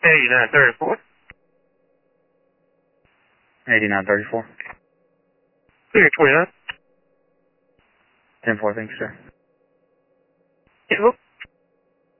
8934. 8934. Clear 29. 10-4, thank you, sir. Yeah, look.